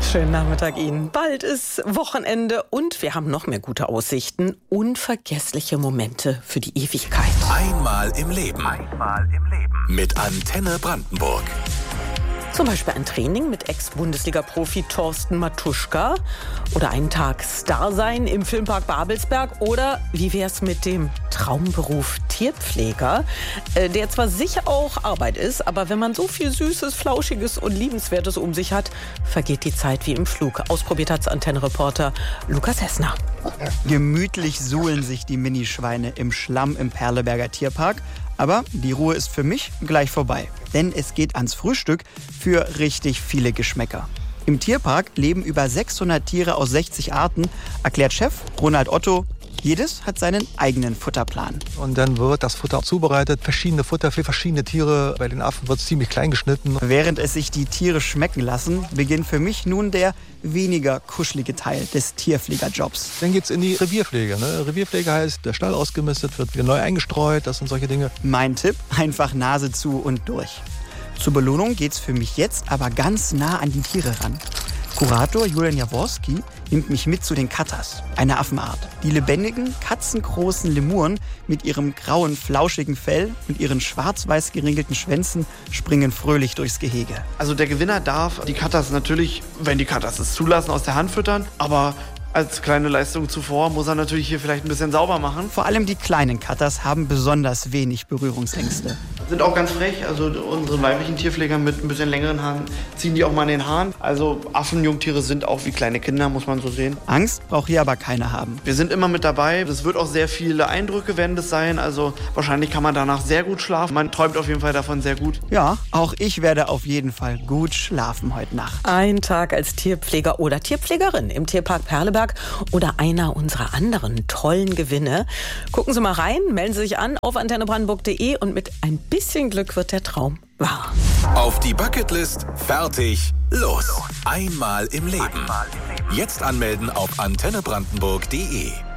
Schönen Nachmittag Ihnen. Bald ist Wochenende und wir haben noch mehr gute Aussichten. Unvergessliche Momente für die Ewigkeit. Einmal im Leben. Mit Antenne Brandenburg. Zum Beispiel ein Training mit Ex-Bundesliga-Profi Thorsten Matuschka oder einen Tag Star sein im Filmpark Babelsberg oder wie wär's mit dem Traumberuf Tierpfleger, der zwar sicher auch Arbeit ist, aber wenn man so viel Süßes, Flauschiges und Liebenswertes um sich hat, vergeht die Zeit wie im Flug. Ausprobiert hat's Antenne-Reporter Lukas Hessner. Gemütlich suhlen sich die Minischweine im Schlamm im Perleberger Tierpark. Aber die Ruhe ist für mich gleich vorbei. Denn es geht ans Frühstück für richtig viele Geschmäcker. Im Tierpark leben über 600 Tiere aus 60 Arten, erklärt Chef Ronald Otto. Jedes hat seinen eigenen Futterplan. Und dann wird das Futter zubereitet, verschiedene Futter für verschiedene Tiere. Bei den Affen wird es ziemlich klein geschnitten. Während es sich die Tiere schmecken lassen, beginnt für mich nun der weniger kuschelige Teil des Tierpflegerjobs. Dann geht's in die Revierpflege. Revierpflege heißt, der Stall ausgemistet, wird wieder neu eingestreut. Das sind solche Dinge. Mein Tipp, einfach Nase zu und durch. Zur Belohnung geht's für mich jetzt aber ganz nah an die Tiere ran. Kurator Julian Jaworski nimmt mich mit zu den Katas, einer Affenart. Die lebendigen, katzengroßen Lemuren mit ihrem grauen, flauschigen Fell und ihren schwarz-weiß geringelten Schwänzen springen fröhlich durchs Gehege. Also der Gewinner darf die Katas natürlich, wenn die Katas es zulassen, aus der Hand füttern, aber als kleine Leistung zuvor muss er natürlich hier vielleicht ein bisschen sauber machen. Vor allem die kleinen Katas haben besonders wenig Berührungsängste. Sind auch ganz frech, also unsere weiblichen Tierpfleger mit ein bisschen längeren Haaren ziehen die auch mal in den Haaren. Also Affenjungtiere sind auch wie kleine Kinder, muss man so sehen. Angst braucht hier aber keiner haben. Wir sind immer mit dabei. Es wird auch sehr viele Eindrücke werden das sein. Also wahrscheinlich kann man danach sehr gut schlafen. Man träumt auf jeden Fall davon sehr gut. Ja, auch ich werde auf jeden Fall gut schlafen heute Nacht. Ein Tag als Tierpfleger oder Tierpflegerin im Tierpark Perleberg oder einer unserer anderen tollen Gewinne. Gucken Sie mal rein, melden Sie sich an auf antennebrandenburg.de und mit ein bisschen Glück wird der Traum wahr. Auf die Bucketlist, fertig, los. Einmal im Leben. Jetzt anmelden auf antennebrandenburg.de.